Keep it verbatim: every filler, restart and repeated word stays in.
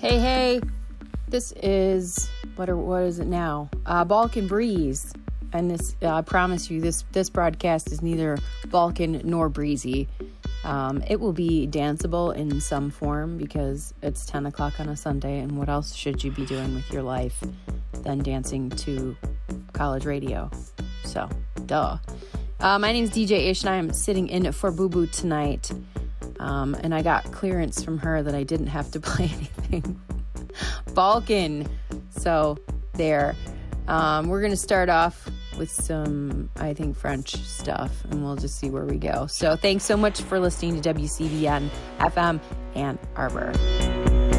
Hey, hey, this is, what are, what is it now? Uh, Balkan Breeze. And this, uh, I promise you, this, this broadcast is neither Balkan nor breezy. Um, it will be danceable in some form because it's ten o'clock on a Sunday, and what else should you be doing with your life than dancing to college radio? So, duh. Uh, my name is D J Ish, and I am sitting in for Boo Boo tonight. Um, and I got clearance from her that I didn't have to play anything Balkan. So, there. Um, we're going to start off with some, I think, French stuff, and we'll just see where we go. So, thanks so much for listening to W C B N F M Ann Arbor.